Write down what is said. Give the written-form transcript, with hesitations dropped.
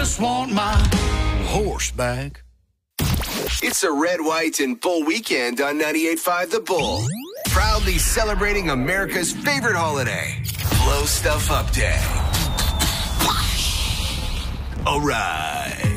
just want my horse back. It's a red, white, and bull weekend on 98.5 The Bull. Proudly celebrating America's favorite holiday, Blow Stuff Up Day. All right.